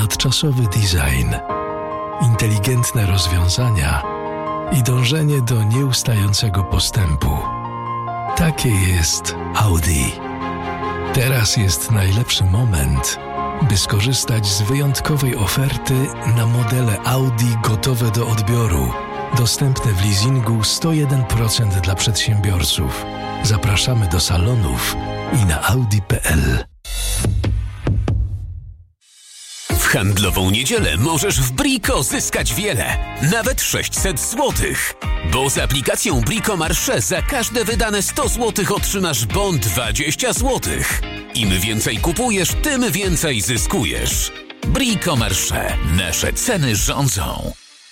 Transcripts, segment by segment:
ponadczasowy design, inteligentne rozwiązania i dążenie do nieustającego postępu. Takie jest Audi. Teraz jest najlepszy moment, by skorzystać z wyjątkowej oferty na modele Audi gotowe do odbioru. Dostępne w leasingu 101% dla przedsiębiorców. Zapraszamy do salonów i na audi.pl. W handlową niedzielę możesz w Brico zyskać wiele, nawet 600 zł. Bo z aplikacją Brico Marché za każde wydane 100 zł otrzymasz bon 20 zł. Im więcej kupujesz, tym więcej zyskujesz. Brico Marché. Nasze ceny rządzą.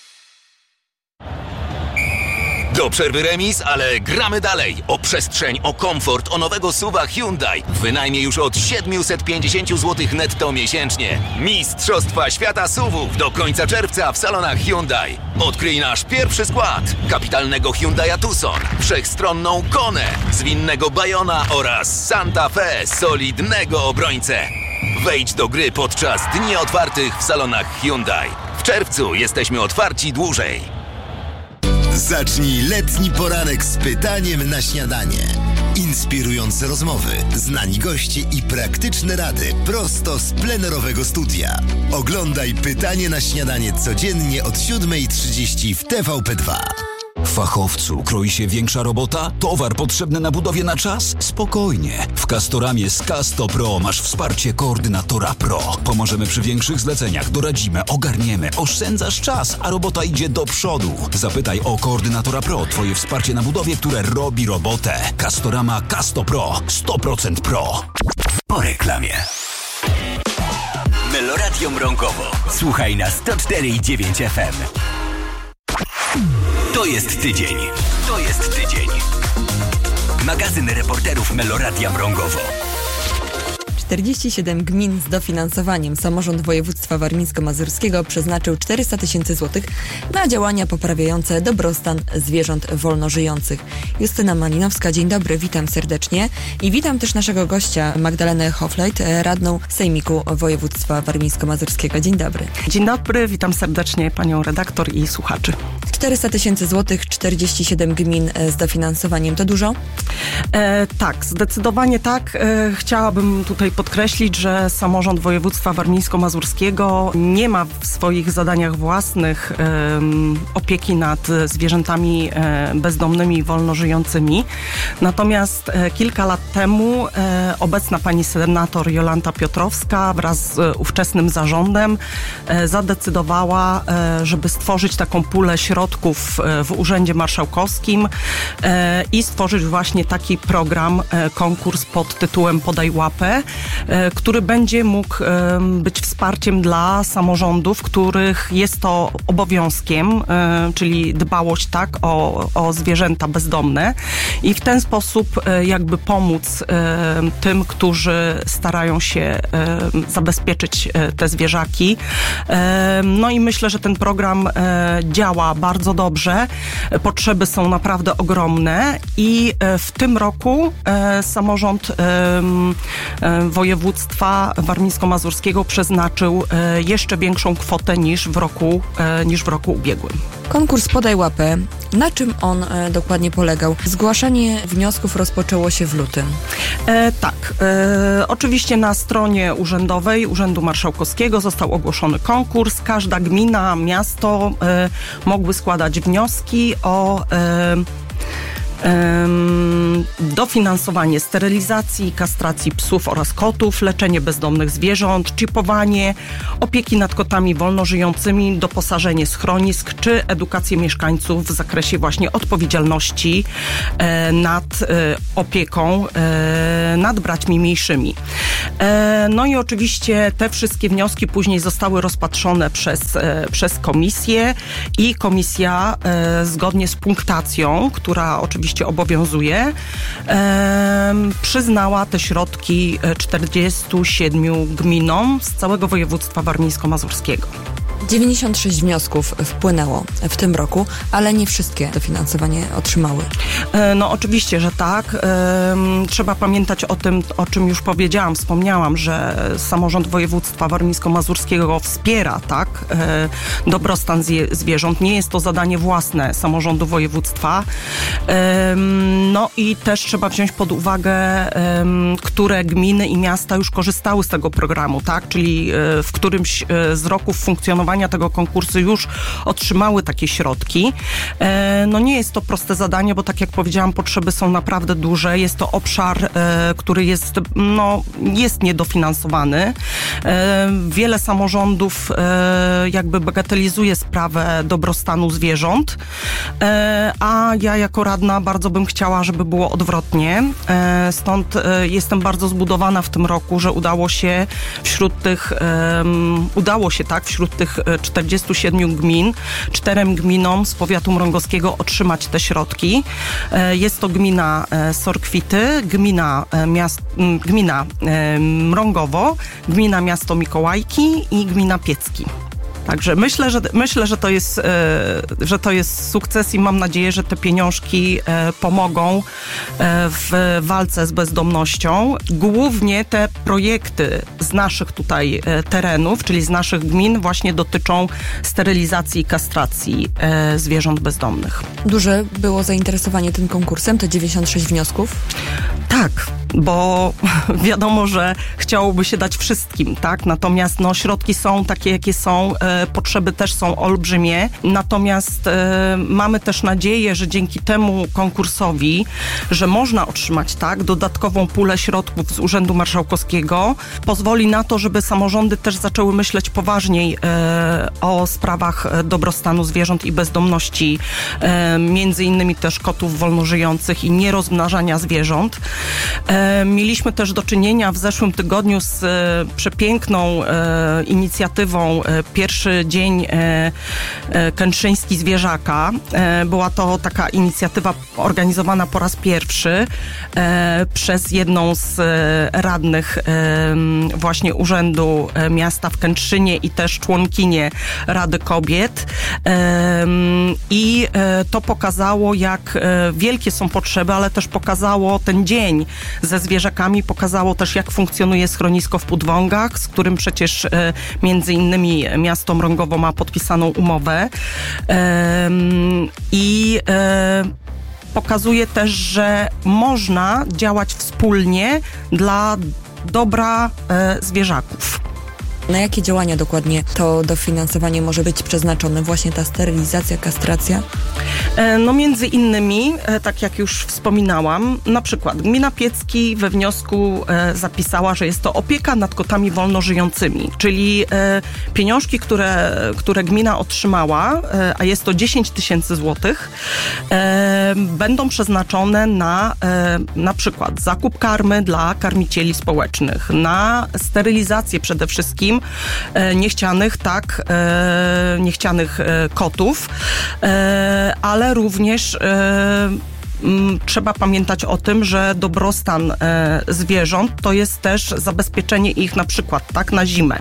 Do przerwy remis, ale gramy dalej. O przestrzeń, o komfort, o nowego SUV-a Hyundai. Wynajmie już od 750 zł netto miesięcznie. Mistrzostwa świata SUV-ów do końca czerwca w salonach Hyundai. Odkryj nasz pierwszy skład. Kapitalnego Hyundai'a Tucson, wszechstronną Konę, zwinnego Bayona oraz Santa Fe, solidnego obrońcę. Wejdź do gry podczas dni otwartych w salonach Hyundai. W czerwcu jesteśmy otwarci dłużej. Zacznij letni poranek z pytaniem na śniadanie. Inspirujące rozmowy, znani goście i praktyczne rady prosto z plenerowego studia. Oglądaj Pytanie na śniadanie codziennie od 7:30 w TVP2. Fachowcu, kroi się większa robota? Towar potrzebny na budowie na czas? Spokojnie. W Castoramie z Casto Pro masz wsparcie koordynatora Pro. Pomożemy przy większych zleceniach, doradzimy, ogarniemy, oszczędzasz czas, a robota idzie do przodu. Zapytaj o koordynatora Pro, twoje wsparcie na budowie, które robi robotę. Castorama Casto Pro. 100% Pro. Po reklamie. Meloradio Mrągowo. Słuchaj na 104,9 FM. To jest tydzień. To jest tydzień. Magazyn reporterów Meloradia Mrągowo. 47 gmin z dofinansowaniem. Samorząd województwa warmińsko-mazurskiego przeznaczył 400 000 złotych na działania poprawiające dobrostan zwierząt wolnożyjących. Justyna Malinowska, dzień dobry, witam serdecznie i witam też naszego gościa Magdalenę Hoflejt, radną Sejmiku Województwa Warmińsko-Mazurskiego. Dzień dobry. Dzień dobry, witam serdecznie panią redaktor i słuchaczy. 400 000 złotych, 47 gmin z dofinansowaniem. To dużo? Tak, zdecydowanie tak. Chciałabym tutaj podkreślić, że samorząd województwa warmińsko-mazurskiego nie ma w swoich zadaniach własnych opieki nad zwierzętami bezdomnymi i wolnożyjącymi. Natomiast kilka lat temu obecna pani senator Jolanta Piotrowska wraz z ówczesnym zarządem zadecydowała, żeby stworzyć taką pulę środków w Urzędzie Marszałkowskim i stworzyć właśnie taki program, konkurs pod tytułem Podaj łapę, który będzie mógł być wsparciem dla samorządów, których jest to obowiązkiem, czyli dbałość o zwierzęta bezdomne i w ten sposób jakby pomóc tym, którzy starają się zabezpieczyć te zwierzaki. No i myślę, że ten program działa bardzo dobrze. Potrzeby są naprawdę ogromne i w tym roku samorząd województwa warmińsko-mazurskiego przeznaczył jeszcze większą kwotę niż w roku ubiegłym. Konkurs Podaj łapę. Na czym on dokładnie polegał? Zgłaszanie wniosków rozpoczęło się w lutym. Tak. Oczywiście na stronie urzędowej Urzędu Marszałkowskiego został ogłoszony konkurs. Każda gmina, miasto mogły składać wnioski o dofinansowanie sterylizacji, kastracji psów oraz kotów, leczenie bezdomnych zwierząt, czipowanie, opieki nad kotami wolnożyjącymi, doposażenie schronisk czy edukację mieszkańców w zakresie właśnie odpowiedzialności nad opieką nad braćmi mniejszymi. No i oczywiście te wszystkie wnioski później zostały rozpatrzone przez komisję i komisja zgodnie z punktacją, która oczywiście obowiązuje, przyznała te środki 47 gminom z całego województwa warmińsko-mazurskiego. 96 wniosków wpłynęło w tym roku, ale nie wszystkie dofinansowanie otrzymały. No oczywiście, że tak. Trzeba pamiętać o tym, o czym już wspomniałam, że samorząd województwa warmińsko-mazurskiego wspiera, tak, dobrostan zwierząt. Nie jest to zadanie własne samorządu województwa. No i też trzeba wziąć pod uwagę, które gminy i miasta już korzystały z tego programu, tak, czyli w którymś z roków funkcjonowania tego konkursu już otrzymały takie środki. No nie jest to proste zadanie, bo tak jak powiedziałam, potrzeby są naprawdę duże. Jest to obszar, który jest niedofinansowany. Wiele samorządów jakby bagatelizuje sprawę dobrostanu zwierząt, a ja jako radna bardzo bym chciała, żeby było odwrotnie. Stąd jestem bardzo zbudowana w tym roku, że udało się wśród tych 47 gmin, 4 gminom z powiatu mrągowskiego otrzymać te środki. Jest to gmina Sorkwity, gmina Mrągowo, gmina Miasto Mikołajki i gmina Piecki. Także myślę, że to jest sukces i mam nadzieję, że te pieniążki pomogą w walce z bezdomnością. Głównie te projekty z naszych tutaj terenów, czyli z naszych gmin, właśnie dotyczą sterylizacji i kastracji zwierząt bezdomnych. Duże było zainteresowanie tym konkursem, te 96 wniosków? Tak, bo wiadomo, że chciałoby się dać wszystkim, tak? Natomiast środki są takie, jakie są, potrzeby też są olbrzymie. Natomiast mamy też nadzieję, że dzięki temu konkursowi, że można otrzymać dodatkową pulę środków z Urzędu Marszałkowskiego, pozwoli na to, żeby samorządy też zaczęły myśleć poważniej o sprawach dobrostanu zwierząt i bezdomności, między innymi też kotów wolnożyjących i nierozmnażania zwierząt. Mieliśmy też do czynienia w zeszłym tygodniu z przepiękną inicjatywą Pierwszy Dzień Kętrzyński Zwierzaka. Była to taka inicjatywa organizowana po raz pierwszy przez jedną z radnych właśnie Urzędu Miasta w Kętrzynie i też członkinię Rady Kobiet. I to pokazało, jak wielkie są potrzeby, ale też pokazało ten dzień ze zwierzakami, pokazało też, jak funkcjonuje schronisko w Podwągach, z którym przecież między innymi miasto Mrągowo ma podpisaną umowę. I pokazuje też, że można działać wspólnie dla dobra zwierzaków. Na jakie działania dokładnie to dofinansowanie może być przeznaczone? Właśnie ta sterylizacja, kastracja? Między innymi, tak jak już wspominałam, na przykład gmina Piecki we wniosku zapisała, że jest to opieka nad kotami wolnożyjącymi, czyli pieniążki, które gmina otrzymała, a jest to 10 000 złotych, będą przeznaczone na przykład zakup karmy dla karmicieli społecznych, na sterylizację przede wszystkim niechcianych kotów, ale również trzeba pamiętać o tym, że dobrostan zwierząt to jest też zabezpieczenie ich na przykład na zimę.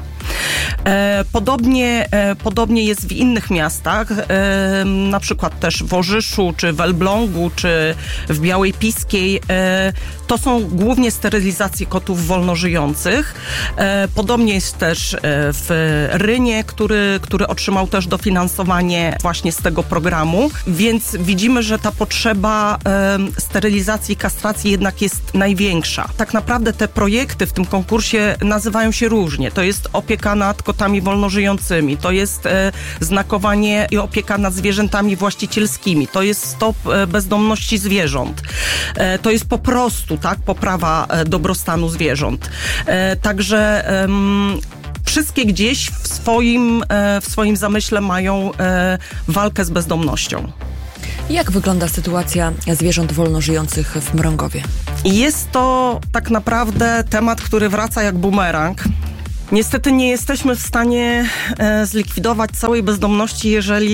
Podobnie jest w innych miastach, na przykład też w Orzyszu, czy w Elblągu, czy w Białej Piskiej. To są głównie sterylizacje kotów wolnożyjących. Podobnie jest też w Rynie, który otrzymał też dofinansowanie właśnie z tego programu, więc widzimy, że ta potrzeba sterylizacji i kastracji jednak jest największa. Tak naprawdę te projekty w tym konkursie nazywają się różnie. To jest opieka nad kotami wolnożyjącymi, to jest znakowanie i opieka nad zwierzętami właścicielskimi, to jest stop bezdomności zwierząt, to jest po prostu poprawa dobrostanu zwierząt. Także wszystkie gdzieś w swoim zamyśle mają walkę z bezdomnością. Jak wygląda sytuacja zwierząt wolnożyjących w Mrągowie? Jest to tak naprawdę temat, który wraca jak bumerang. Niestety nie jesteśmy w stanie zlikwidować całej bezdomności,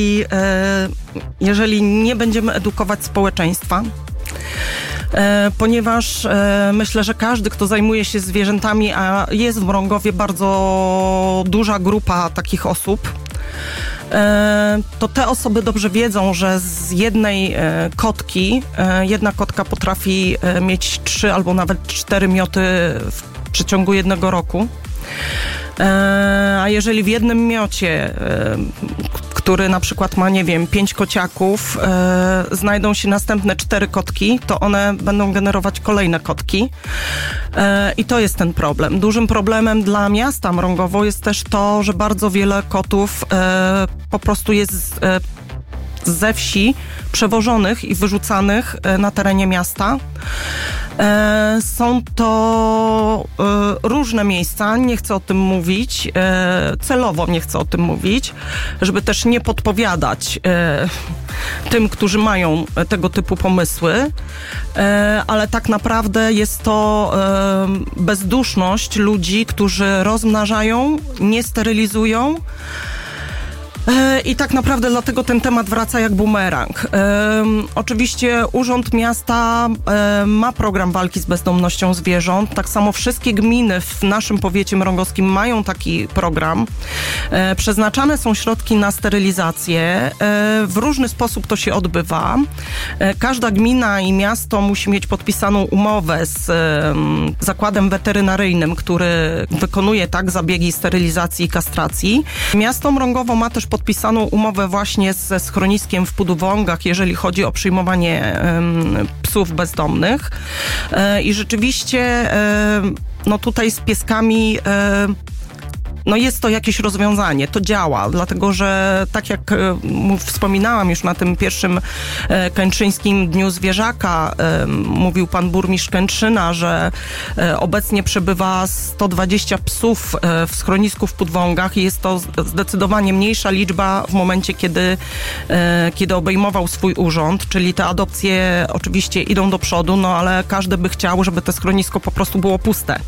jeżeli nie będziemy edukować społeczeństwa. Ponieważ myślę, że każdy, kto zajmuje się zwierzętami, a jest w Mrągowie bardzo duża grupa takich osób, to te osoby dobrze wiedzą, że z jednej kotki jedna kotka potrafi mieć 3 albo nawet 4 mioty w przeciągu 1 roku. A jeżeli w jednym miocie, który na przykład ma, 5 kociaków, znajdą się następne 4 kotki, to one będą generować kolejne kotki. I to jest ten problem. Dużym problemem dla miasta Mrągowo jest też to, że bardzo wiele kotów po prostu jest ze wsi przewożonych i wyrzucanych na terenie miasta. Są to różne miejsca, nie chcę o tym mówić, celowo nie chcę o tym mówić, żeby też nie podpowiadać tym, którzy mają tego typu pomysły, ale tak naprawdę jest to bezduszność ludzi, którzy rozmnażają, nie sterylizują. I tak naprawdę dlatego ten temat wraca jak bumerang. Oczywiście Urząd Miasta ma program walki z bezdomnością zwierząt. Tak samo wszystkie gminy w naszym powiecie mrągowskim mają taki program. Przeznaczane są środki na sterylizację. W różny sposób to się odbywa. Każda gmina i miasto musi mieć podpisaną umowę z zakładem weterynaryjnym, który wykonuje zabiegi sterylizacji i kastracji. Miasto Mrągowo ma też podpisaną umowę właśnie ze schroniskiem w Pudwągach, jeżeli chodzi o przyjmowanie psów bezdomnych. I rzeczywiście tutaj z pieskami jest to jakieś rozwiązanie, to działa, dlatego że tak jak wspominałam już na tym pierwszym Kętrzyńskim Dniu Zwierzaka, mówił pan burmistrz Kętrzyna, że obecnie przebywa 120 psów w schronisku w Pudwągach i jest to zdecydowanie mniejsza liczba w momencie, kiedy obejmował swój urząd, czyli te adopcje oczywiście idą do przodu, ale każdy by chciał, żeby to schronisko po prostu było puste.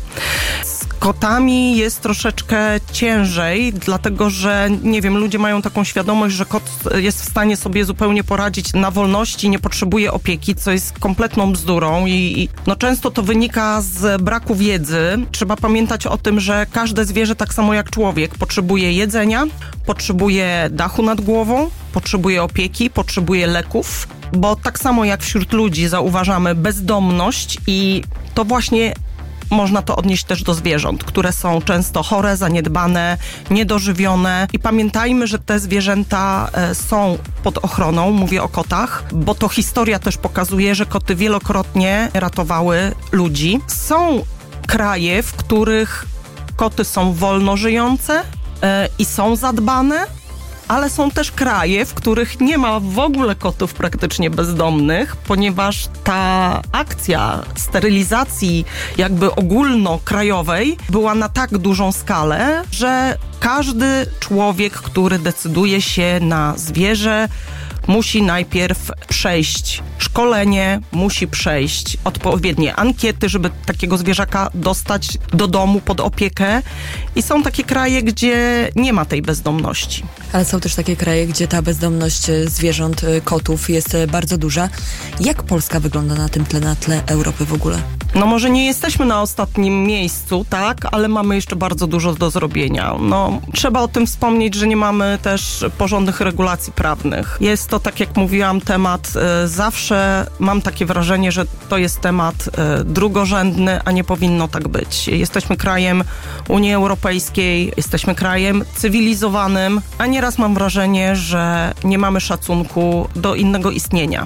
Z kotami jest troszeczkę ciężej, dlatego że, ludzie mają taką świadomość, że kot jest w stanie sobie zupełnie poradzić na wolności, nie potrzebuje opieki, co jest kompletną bzdurą i często to wynika z braku wiedzy. Trzeba pamiętać o tym, że każde zwierzę, tak samo jak człowiek, potrzebuje jedzenia, potrzebuje dachu nad głową, potrzebuje opieki, potrzebuje leków, bo tak samo jak wśród ludzi zauważamy bezdomność i to właśnie można to odnieść też do zwierząt, które są często chore, zaniedbane, niedożywione i pamiętajmy, że te zwierzęta są pod ochroną, mówię o kotach, bo to historia też pokazuje, że koty wielokrotnie ratowały ludzi. Są kraje, w których koty są wolno żyjące i są zadbane, ale są też kraje, w których nie ma w ogóle kotów praktycznie bezdomnych, ponieważ ta akcja sterylizacji jakby ogólnokrajowej była na tak dużą skalę, że każdy człowiek, który decyduje się na zwierzę, musi najpierw przejść szkolenie, musi przejść odpowiednie ankiety, żeby takiego zwierzaka dostać do domu pod opiekę. I są takie kraje, gdzie nie ma tej bezdomności. Ale są też takie kraje, gdzie ta bezdomność zwierząt, kotów jest bardzo duża. Jak Polska wygląda na tym tle, na tle Europy w ogóle? Może nie jesteśmy na ostatnim miejscu, ale mamy jeszcze bardzo dużo do zrobienia. Trzeba o tym wspomnieć, że nie mamy też porządnych regulacji prawnych. Jest to, tak jak mówiłam, temat zawsze, mam takie wrażenie, że to jest temat drugorzędny, a nie powinno tak być. Jesteśmy krajem Unii Europejskiej, jesteśmy krajem cywilizowanym, a nieraz mam wrażenie, że nie mamy szacunku do innego istnienia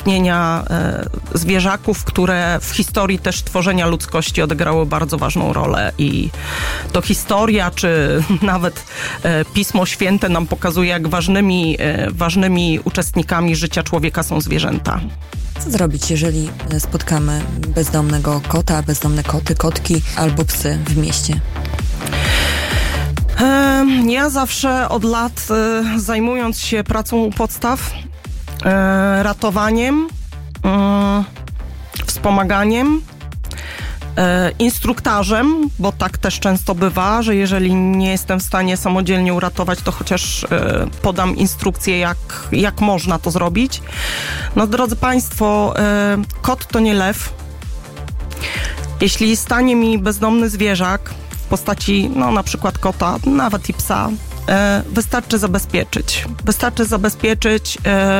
zwierzaków, które w historii też tworzenia ludzkości odegrały bardzo ważną rolę i to historia, czy nawet Pismo Święte nam pokazuje, jak ważnymi uczestnikami życia człowieka są zwierzęta. Co zrobić, jeżeli spotkamy bezdomnego kota, bezdomne koty, kotki albo psy w mieście? Ja zawsze od lat, zajmując się pracą u podstaw, ratowaniem, wspomaganiem, instruktażem, bo tak też często bywa, że jeżeli nie jestem w stanie samodzielnie uratować, to chociaż podam instrukcję, jak można to zrobić. Drodzy Państwo, kot to nie lew. Jeśli stanie mi bezdomny zwierzak w postaci, na przykład kota, nawet i psa, Wystarczy zabezpieczyć,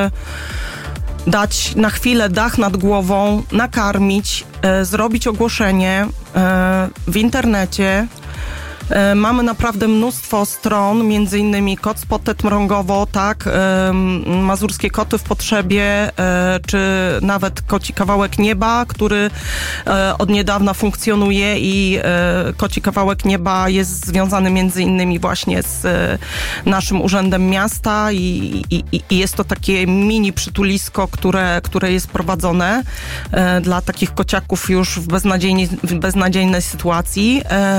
dać na chwilę dach nad głową, nakarmić, zrobić ogłoszenie w internecie. Mamy naprawdę mnóstwo stron, między innymi Kot Spotted Mrągowo, tak, Mazurskie Koty w Potrzebie, czy nawet Koci Kawałek Nieba, który od niedawna funkcjonuje i Koci Kawałek Nieba jest związany między innymi właśnie z naszym Urzędem Miasta i jest to takie mini przytulisko, które jest prowadzone dla takich kociaków już w beznadziejnej sytuacji.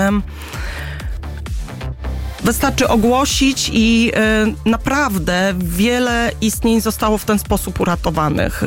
Wystarczy ogłosić i naprawdę wiele istnień zostało w ten sposób uratowanych.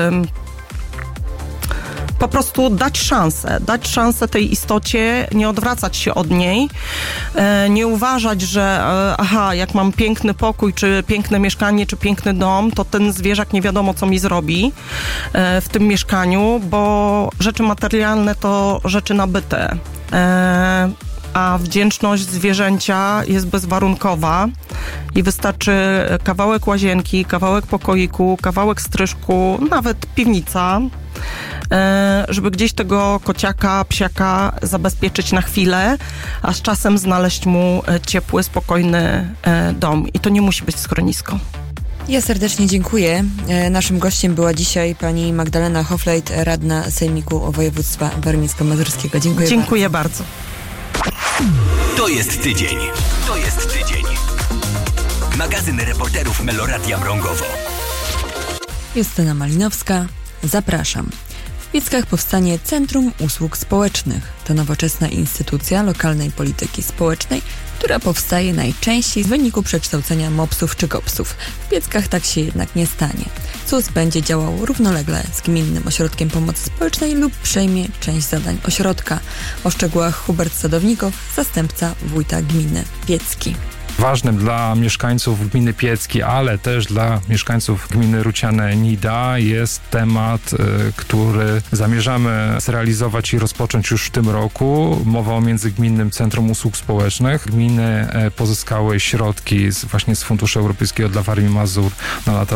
Po prostu dać szansę tej istocie, nie odwracać się od niej, nie uważać, że jak mam piękny pokój, czy piękne mieszkanie, czy piękny dom, to ten zwierzak nie wiadomo, co mi zrobi w tym mieszkaniu, bo rzeczy materialne to rzeczy nabyte. A wdzięczność zwierzęcia jest bezwarunkowa i wystarczy kawałek łazienki, kawałek pokoiku, kawałek stryżku, nawet piwnica, żeby gdzieś tego kociaka, psiaka zabezpieczyć na chwilę, a z czasem znaleźć mu ciepły, spokojny dom. I to nie musi być schronisko. Ja serdecznie dziękuję. Naszym gościem była dzisiaj pani Magdalena Hoflejt, radna Sejmiku Województwa Warmińsko-Mazurskiego. Dziękuję bardzo. To jest tydzień. Magazyn reporterów Meloradia Mrągowo. Justyna Malinowska. Zapraszam. W Pieckach powstanie Centrum Usług Społecznych. To nowoczesna instytucja lokalnej polityki społecznej, która powstaje najczęściej w wyniku przekształcenia MOPS-ów czy GOPS-ów. W Pieckach tak się jednak nie stanie. CUS będzie działał równolegle z Gminnym Ośrodkiem Pomocy Społecznej lub przejmie część zadań ośrodka. O szczegółach Hubert Sadownikow, zastępca wójta gminy Piecki. Ważnym dla mieszkańców gminy Piecki, ale też dla mieszkańców gminy Ruciane-Nida jest temat, który zamierzamy zrealizować i rozpocząć już w tym roku. Mowa o Międzygminnym Centrum Usług Społecznych. Gminy pozyskały środki właśnie z Funduszu Europejskiego dla Warmii i Mazur na lata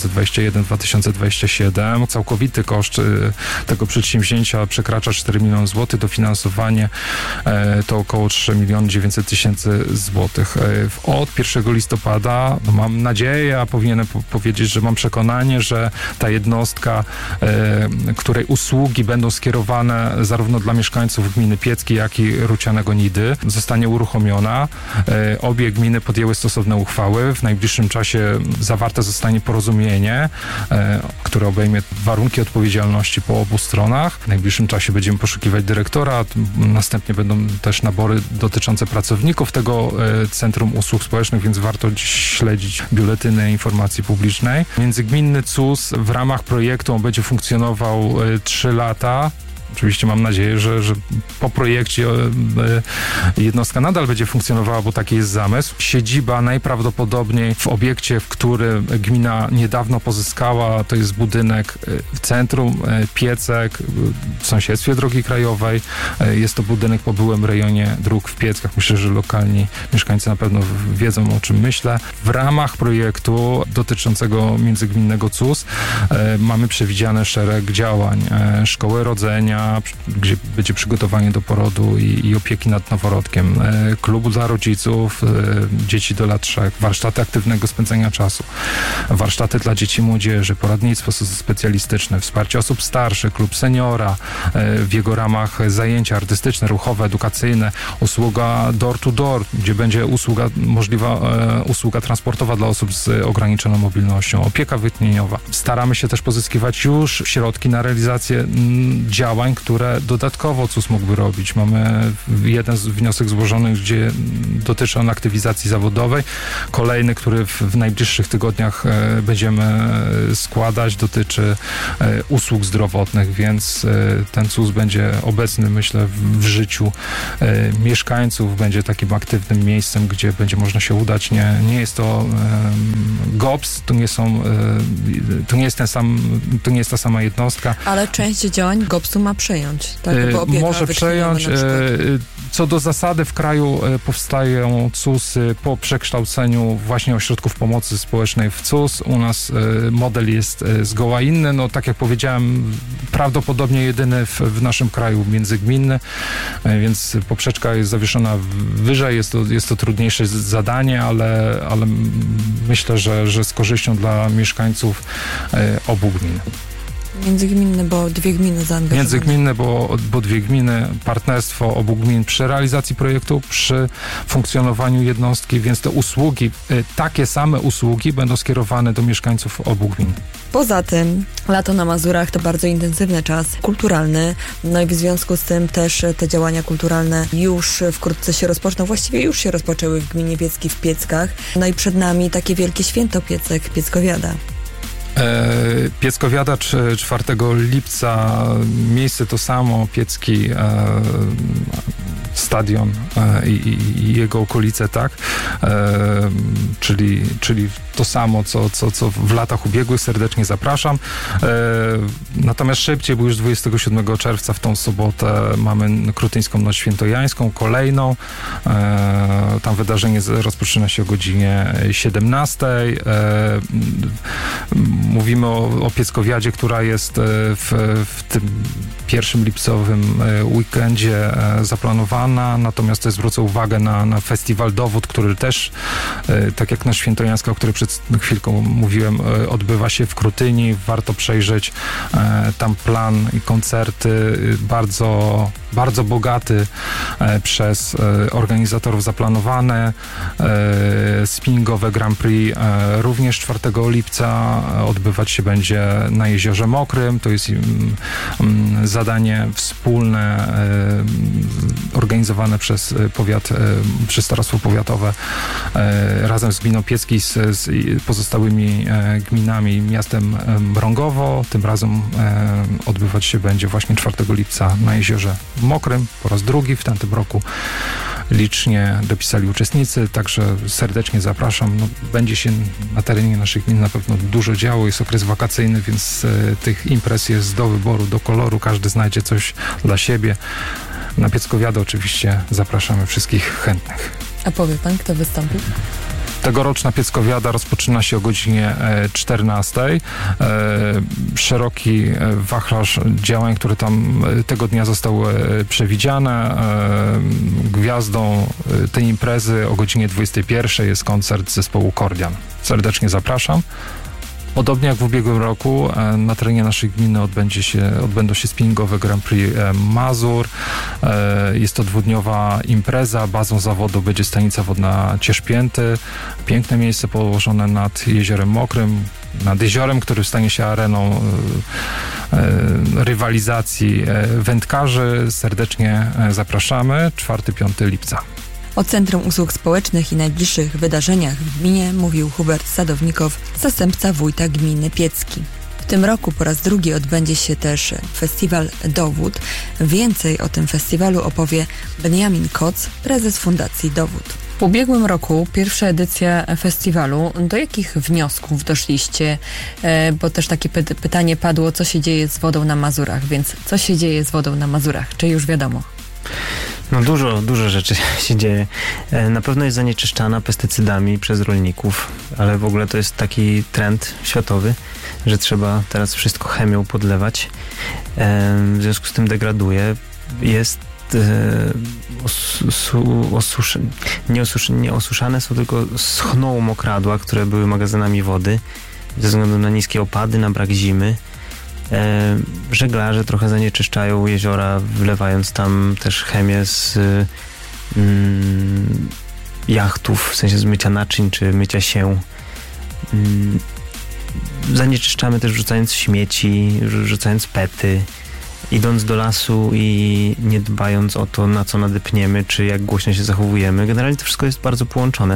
2021-2027. Całkowity koszt tego przedsięwzięcia przekracza 4 miliony złotych. Dofinansowanie to około 3 900 000 złotych. Od 1 listopada mam nadzieję, a powinienem powiedzieć, że mam przekonanie, że ta jednostka, której usługi będą skierowane zarówno dla mieszkańców gminy Piecki, jak i Rucianego Nidy, zostanie uruchomiona. Obie gminy podjęły stosowne uchwały. W najbliższym czasie zawarte zostanie porozumienie, które obejmie warunki odpowiedzialności po obu stronach. W najbliższym czasie będziemy poszukiwać dyrektora, następnie będą też nabory dotyczące pracowników tego Centrum Usług Społecznych, więc warto śledzić biuletyny informacji publicznej. Międzygminny CUS w ramach projektu on będzie funkcjonował 3 lata. Oczywiście mam nadzieję, że po projekcie jednostka nadal będzie funkcjonowała, bo taki jest zamysł. Siedziba najprawdopodobniej w obiekcie, w którym gmina niedawno pozyskała, to jest budynek w centrum Piecek, w sąsiedztwie drogi krajowej. Jest to budynek po byłym rejonie dróg w Pieckach. Myślę, że lokalni mieszkańcy na pewno wiedzą, o czym myślę. W ramach projektu dotyczącego międzygminnego CUS mamy przewidziane szereg działań. Szkoły rodzenia, gdzie będzie przygotowanie do porodu i opieki nad noworodkiem, klubu dla rodziców, dzieci do lat 3, warsztaty aktywnego spędzania czasu, warsztaty dla dzieci i młodzieży, poradnictwo specjalistyczne, wsparcie osób starszych, klub seniora, w jego ramach zajęcia artystyczne, ruchowe, edukacyjne, usługa door to door, gdzie będzie usługa transportowa dla osób z ograniczoną mobilnością, opieka wytchnieniowa. Staramy się też pozyskiwać już środki na realizację działań, które dodatkowo CUS mógłby robić. Mamy jeden wniosek złożony, gdzie dotyczy on aktywizacji zawodowej. Kolejny, który w najbliższych tygodniach będziemy składać, dotyczy usług zdrowotnych, więc ten CUS będzie obecny, myślę, w życiu mieszkańców. Będzie takim aktywnym miejscem, gdzie będzie można się udać. Nie jest to GOPS, to nie jest ta sama jednostka. Ale część działań GOPS-u ma przejąć, tak? Bo opieka Może przejąć. na przykład. Co do zasady w kraju powstają CUS-y po przekształceniu właśnie ośrodków pomocy społecznej w CUS. U nas model jest zgoła inny. No tak jak powiedziałem, prawdopodobnie jedyny w naszym kraju międzygminny, więc poprzeczka jest zawieszona wyżej. Jest to trudniejsze zadanie, ale myślę, że z korzyścią dla mieszkańców obu gmin. Międzygminne, bo 2 gminy zaangażowane. Międzygminne, bo 2 gminy, partnerstwo obu gmin przy realizacji projektu, przy funkcjonowaniu jednostki, więc te usługi, takie same usługi będą skierowane do mieszkańców obu gmin. Poza tym lato na Mazurach to bardzo intensywny czas kulturalny, no i w związku z tym też te działania kulturalne już wkrótce się rozpoczną, właściwie już się rozpoczęły w gminie Piecki w Pieckach, no i przed nami takie wielkie święto Piecek, Pieckowiada. Pieckowiada 4 lipca, miejsce to samo, Piecki, stadion i jego okolice, tak? Czyli to samo, co w latach ubiegłych. Serdecznie zapraszam. Natomiast szybciej, bo już 27 czerwca w tą sobotę mamy Krutyńską Noc Świętojańską, kolejną. Tam wydarzenie rozpoczyna się o godzinie 17. Mówimy o Pieckowiadzie, która jest w tym pierwszym lipcowym weekendzie zaplanowana, natomiast też zwrócę uwagę na festiwal Dowód, który też, tak jak Noc Świętojańska, o której przed chwilką mówiłem, odbywa się w Krutyni. Warto przejrzeć tam plan i koncerty bardzo, bardzo bogaty przez organizatorów zaplanowane. Spinningowe Grand Prix również 4 lipca odbywać się będzie na Jeziorze Mokrym. To jest zadanie wspólne organizowane przez powiat, przez starostwo powiatowe razem z gminą Piecki, z pozostałymi gminami, miastem Mrągowo. Tym razem odbywać się będzie właśnie 4 lipca na Jeziorze Mokrym po raz drugi. W tamtym roku licznie dopisali uczestnicy, także serdecznie zapraszam. No, będzie się na terenie naszych gmin na pewno dużo działo. Jest okres wakacyjny, więc tych imprez jest do wyboru, do koloru. Każdy znajdzie coś dla siebie. Na Pieckowiadę oczywiście zapraszamy wszystkich chętnych. A powie pan, kto wystąpi? Tegoroczna Pieckowiada rozpoczyna się o godzinie 14. Szeroki wachlarz działań, które tam tego dnia zostały przewidziane. Gwiazdą tej imprezy o godzinie 21 jest koncert zespołu Kordian. Serdecznie zapraszam. Podobnie jak w ubiegłym roku na terenie naszej gminy odbędą się spinningowe Grand Prix Mazur. Jest to 2-dniowa impreza. Bazą zawodu będzie stanica wodna Cieszpięty. Piękne miejsce położone nad Jeziorem Mokrym, nad jeziorem, który stanie się areną rywalizacji wędkarzy. Serdecznie zapraszamy. 4-5 lipca. O Centrum Usług Społecznych i najbliższych wydarzeniach w gminie mówił Hubert Sadownikow, zastępca wójta gminy Piecki. W tym roku po raz drugi odbędzie się też festiwal Dowód. Więcej o tym festiwalu opowie Beniamin Koc, prezes Fundacji Dowód. W ubiegłym roku pierwsza edycja festiwalu. Do jakich wniosków doszliście? Bo też takie pytanie padło, co się dzieje z wodą na Mazurach, więc co się dzieje z wodą na Mazurach? Czy już wiadomo? No dużo rzeczy się dzieje. Na pewno jest zanieczyszczana pestycydami przez rolników, ale w ogóle to jest taki trend światowy, że trzeba teraz wszystko chemią podlewać. W związku z tym degraduje. Jest nie osuszane są, tylko schną mokradła, które były magazynami wody ze względu na niskie opady, na brak zimy. Żeglarze trochę zanieczyszczają jeziora, wlewając tam też chemię z jachtów, w sensie z mycia naczyń czy mycia się. Zanieczyszczamy też wrzucając śmieci, rzucając pety, idąc do lasu i nie dbając o to, na co nadepniemy, czy jak głośno się zachowujemy. Generalnie to wszystko jest bardzo połączone.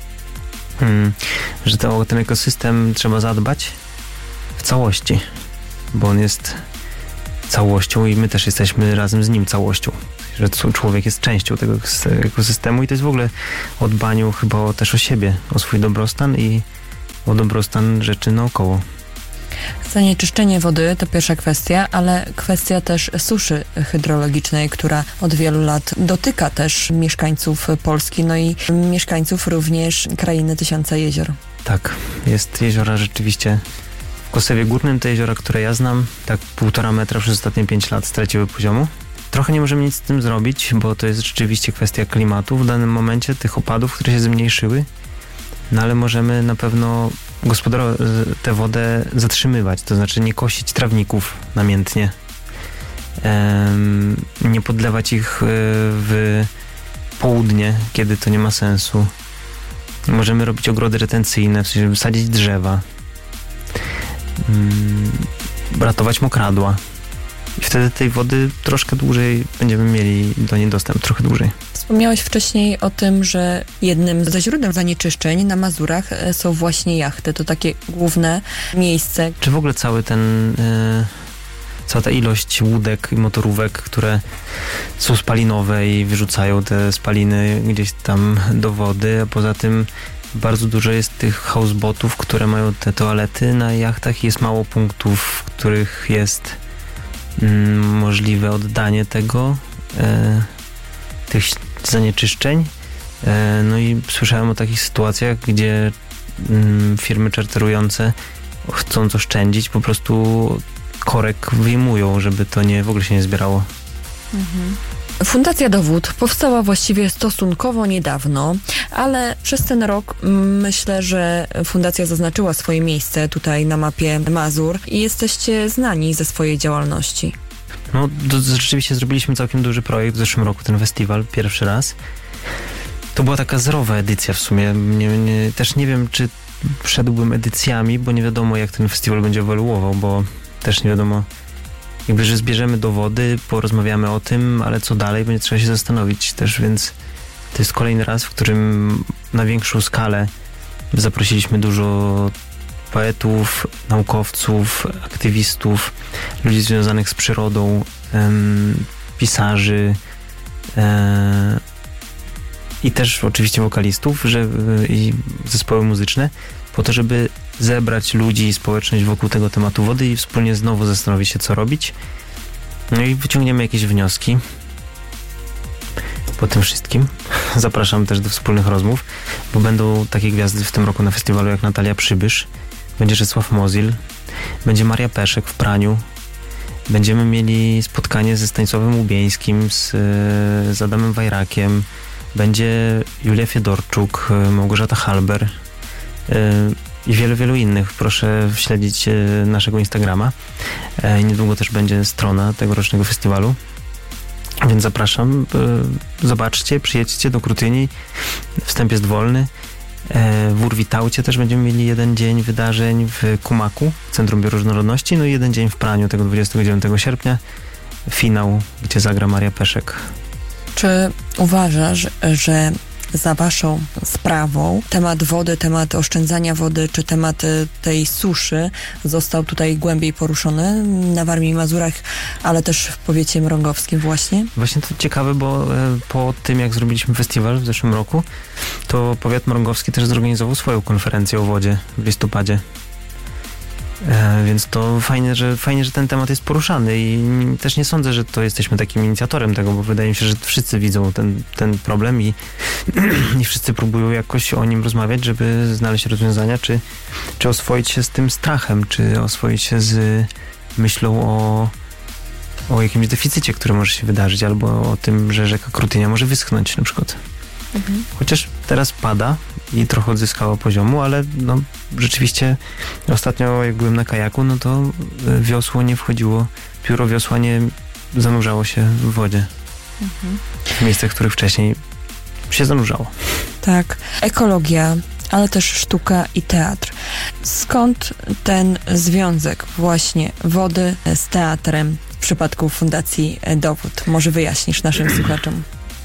Że o ten ekosystem trzeba zadbać w całości, bo on jest całością i my też jesteśmy razem z nim całością. Że człowiek jest częścią tego ekosystemu i to jest w ogóle o dbaniu chyba też o siebie, o swój dobrostan i o dobrostan rzeczy naokoło. Zanieczyszczenie wody to pierwsza kwestia, ale kwestia też suszy hydrologicznej, która od wielu lat dotyka też mieszkańców Polski, no i mieszkańców również krainy Tysiąca Jezior. Tak, jest jeziora rzeczywiście. W Kosewie Górnym te jeziora, które ja znam, tak 1,5 metra przez ostatnie 5 lat straciły poziomu. Trochę nie możemy nic z tym zrobić, bo to jest rzeczywiście kwestia klimatu w danym momencie, tych opadów, które się zmniejszyły. No ale możemy na pewno tę wodę zatrzymywać, to znaczy nie kosić trawników namiętnie, nie podlewać ich w południe, kiedy to nie ma sensu. Możemy robić ogrody retencyjne, w sensie sadzić drzewa, ratować mokradła. I wtedy tej wody troszkę dłużej będziemy mieli do niej dostęp, trochę dłużej. Wspomniałeś wcześniej o tym, że jednym ze źródeł zanieczyszczeń na Mazurach są właśnie jachty. To takie główne miejsce. Czy w ogóle cała ta ilość łódek i motorówek, które są spalinowe i wyrzucają te spaliny gdzieś tam do wody, a poza tym bardzo dużo jest tych houseboatów, które mają te toalety na jachtach i jest mało punktów, w których jest możliwe oddanie tych zanieczyszczeń. No i słyszałem o takich sytuacjach, gdzie firmy czarterujące, chcąc oszczędzić, po prostu korek wyjmują, żeby to w ogóle się nie zbierało. Fundacja Dowód powstała właściwie stosunkowo niedawno, ale przez ten rok myślę, że fundacja zaznaczyła swoje miejsce tutaj na mapie Mazur i jesteście znani ze swojej działalności. No, rzeczywiście zrobiliśmy całkiem duży projekt w zeszłym roku, ten festiwal, pierwszy raz. To była taka zerowa edycja w sumie. Też nie wiem, czy szedłbym edycjami, bo nie wiadomo, jak ten festiwal będzie ewoluował, bo też nie wiadomo, jakby, że zbierzemy dowody, porozmawiamy o tym, ale co dalej, będzie trzeba się zastanowić też, więc to jest kolejny raz, w którym na większą skalę zaprosiliśmy dużo poetów, naukowców, aktywistów, ludzi związanych z przyrodą, pisarzy i też oczywiście wokalistów i zespoły muzyczne, po to, żeby zebrać ludzi i społeczność wokół tego tematu wody i wspólnie znowu zastanowić się, co robić. No i wyciągniemy jakieś wnioski po tym wszystkim. Zapraszam też do wspólnych rozmów, bo będą takie gwiazdy w tym roku na festiwalu jak Natalia Przybysz, będzie Czesław Mozil, będzie Maria Peszek w praniu, będziemy mieli spotkanie ze Stanisławem Łubieńskim, z Adamem Wajrakiem, będzie Julia Fiedorczuk, Małgorzata Halber i wielu innych. Proszę śledzić naszego Instagrama. Niedługo też będzie strona tegorocznego festiwalu. Więc zapraszam. Zobaczcie, przyjedźcie do Krutyni. Wstęp jest wolny. W Urwitaucie też będziemy mieli jeden dzień wydarzeń, w Kumaku, Centrum Bioróżnorodności, no i jeden dzień w Praniu, tego 29 sierpnia. Finał, gdzie zagra Maria Peszek. Czy uważasz, że za waszą sprawą temat wody, temat oszczędzania wody, czy temat tej suszy został tutaj głębiej poruszony na Warmii i Mazurach, ale też w powiecie mrągowskim właśnie? Właśnie to ciekawe, bo po tym, jak zrobiliśmy festiwal w zeszłym roku, to powiat mrągowski też zorganizował swoją konferencję o wodzie w listopadzie. Więc to fajnie, że ten temat jest poruszany i też nie sądzę, że to jesteśmy takim inicjatorem tego, bo wydaje mi się, że wszyscy widzą ten problem i wszyscy próbują jakoś o nim rozmawiać, żeby znaleźć rozwiązania, czy oswoić się z tym strachem, czy oswoić się z myślą o jakimś deficycie, który może się wydarzyć, albo o tym, że rzeka Krutynia może wyschnąć na przykład. Chociaż teraz pada i trochę odzyskała poziomu, ale no, rzeczywiście ostatnio jak byłem na kajaku, no to wiosło nie wchodziło, pióro wiosła nie zanurzało się w wodzie. W miejscach, w których wcześniej się zanurzało. Tak. Ekologia, ale też sztuka i teatr. Skąd ten związek właśnie wody z teatrem w przypadku Fundacji Dowód? Może wyjaśnisz naszym słuchaczom.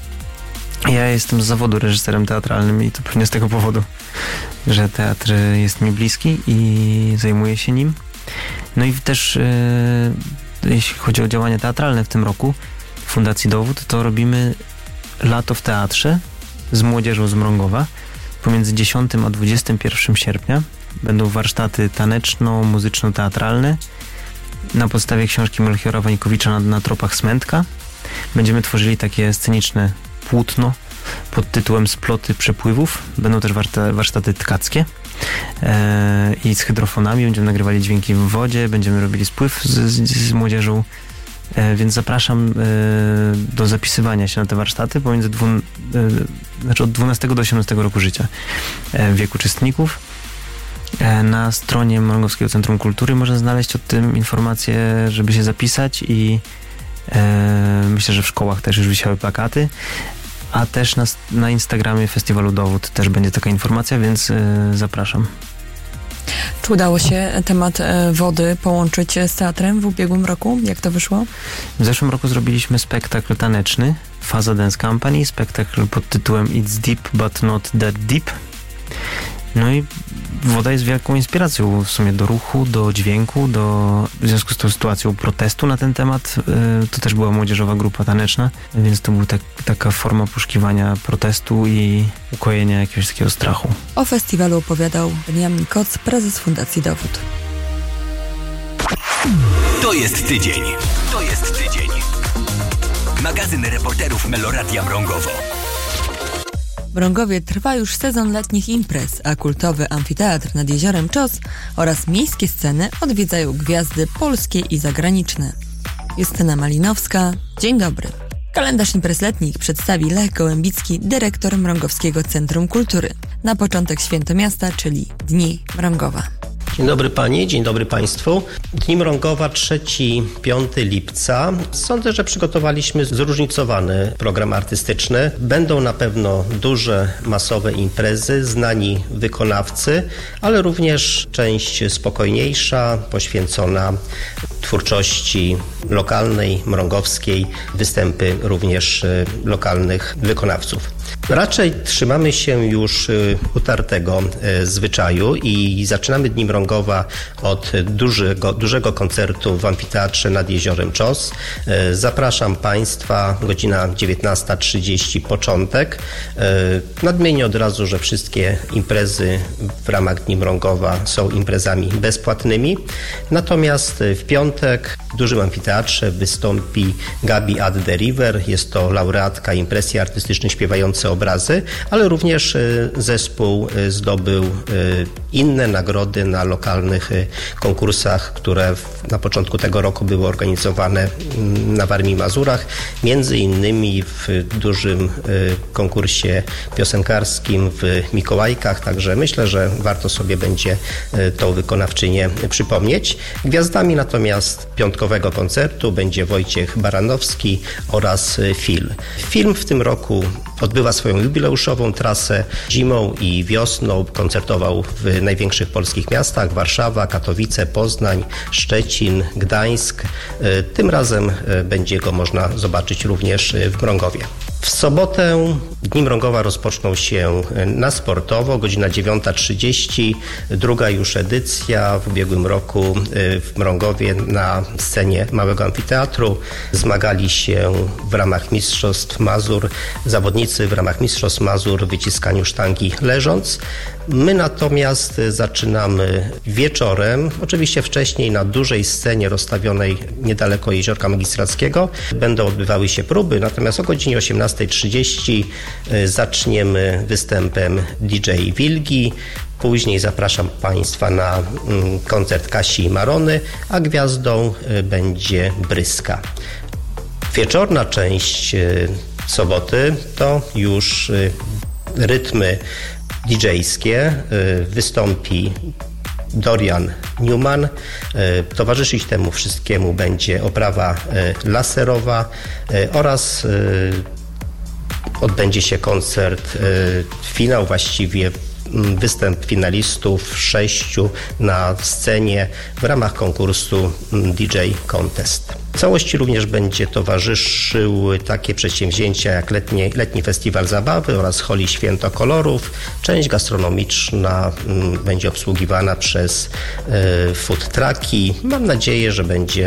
Ja jestem z zawodu reżyserem teatralnym i to pewnie z tego powodu, że teatr jest mi bliski i zajmuję się nim. No i też jeśli chodzi o działania teatralne w tym roku w Fundacji Dowód, to robimy Lato w teatrze z młodzieżą z Mrągowa. pomiędzy 10 a 21 sierpnia będą warsztaty taneczno-muzyczno-teatralne na podstawie książki Melchiora Wańkowicza na tropach Smętka. Będziemy tworzyli takie sceniczne płótno pod tytułem Sploty przepływów. Będą też warsztaty tkackie i z hydrofonami. Będziemy nagrywali dźwięki w wodzie, będziemy robili spływ z młodzieżą. Więc zapraszam do zapisywania się na te warsztaty od 12 do 18 roku życia wiek uczestników. Na stronie Mrągowskiego Centrum Kultury można znaleźć o tym informacje, żeby się zapisać i myślę, że w szkołach też już wisiały plakaty, a też na Instagramie Festiwalu Dowód też będzie taka informacja, więc zapraszam. Czy udało się temat wody połączyć z teatrem w ubiegłym roku? Jak to wyszło? W zeszłym roku zrobiliśmy spektakl taneczny, Faza Dance Company, spektakl pod tytułem It's Deep But Not That Deep. No i woda jest wielką inspiracją w sumie do ruchu, do dźwięku, w związku z tą sytuacją protestu na ten temat. To też była młodzieżowa grupa taneczna, więc to była taka forma poszukiwania protestu i ukojenia jakiegoś takiego strachu. O festiwalu opowiadał Beniamin Koc, prezes Fundacji Dowód. To jest tydzień. Magazyn reporterów Meloradia Mrągowo. W Mrągowie trwa już sezon letnich imprez, a kultowy amfiteatr nad Jeziorem Czos oraz miejskie sceny odwiedzają gwiazdy polskie i zagraniczne. Justyna Malinowska, dzień dobry. Kalendarz imprez letnich przedstawi Lech Gołębicki, dyrektor Mrągowskiego Centrum Kultury. Na początek Święto Miasta, czyli Dni Mrągowa. Dzień dobry Pani, dzień dobry Państwu. Dni Mrągowa 3-5 lipca. Sądzę, że przygotowaliśmy zróżnicowany program artystyczny. Będą na pewno duże, masowe imprezy, znani wykonawcy, ale również część spokojniejsza, poświęcona twórczości lokalnej, mrągowskiej, występy również lokalnych wykonawców. Raczej trzymamy się już utartego zwyczaju i zaczynamy Dni Mrągowa od dużego koncertu w amfiteatrze nad Jeziorem Czos. Zapraszam Państwa, godzina 19:30 początek. Nadmienię od razu, że wszystkie imprezy w ramach Dni Mrągowa są imprezami bezpłatnymi. Natomiast w piątek w dużym amfiteatrze wystąpi Gabi at the River. Jest to laureatka impresji artystycznej Śpiewające obrazy, ale również zespół zdobył inne nagrody na lokalnych konkursach, które na początku tego roku były organizowane na Warmii i Mazurach, między innymi w dużym konkursie piosenkarskim w Mikołajkach, także myślę, że warto sobie będzie tą wykonawczynię przypomnieć. Gwiazdami natomiast piątkowego koncertu będzie Wojciech Baranowski oraz Phil. Film w tym roku odbywa swoją jubileuszową trasę. Zimą i wiosną koncertował w największych polskich miastach: Warszawa, Katowice, Poznań, Szczecin, Gdańsk. Tym razem będzie go można zobaczyć również w Mrągowie. W sobotę Dni Mrągowa rozpoczną się na sportowo, godzina 9:30, druga już edycja. W ubiegłym roku w Mrągowie na scenie Małego Amfiteatru zmagali się w ramach Mistrzostw Mazur zawodnicy w ramach Mistrzostw Mazur w wyciskaniu sztangi leżąc. My natomiast zaczynamy wieczorem, oczywiście wcześniej na dużej scenie rozstawionej niedaleko Jeziorka Magistrackiego. Będą odbywały się próby, natomiast o godzinie 18:30 zaczniemy występem DJ Wilgi. Później zapraszam Państwa na koncert Kasi i Marony, a gwiazdą będzie Bryska. Wieczorna część soboty to już rytmy DJ-skie. Wystąpi Dorian Newman. Towarzyszyć temu wszystkiemu będzie oprawa laserowa oraz odbędzie się koncert, finał właściwie, występ finalistów 6 na scenie w ramach konkursu DJ Contest. W całości również będzie towarzyszyły takie przedsięwzięcia jak letni festiwal zabawy oraz holi Święto Kolorów. Część gastronomiczna będzie obsługiwana przez food trucki. Mam nadzieję, że będzie